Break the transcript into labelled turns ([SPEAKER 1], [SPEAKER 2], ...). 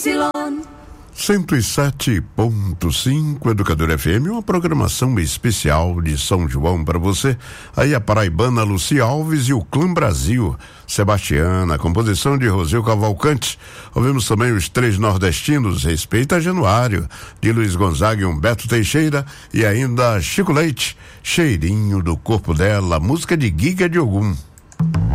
[SPEAKER 1] 107.5 Educador FM, uma programação especial de São João para você. Aí a paraibana Lucia Alves e o Clã Brasil, Sebastiana, composição de Roseu Cavalcante. Ouvimos também os três nordestinos, Respeita Januário, de Luiz Gonzaga e Humberto Teixeira, e ainda Chico Leite, Cheirinho do Corpo Dela, música de Giga de Ogum.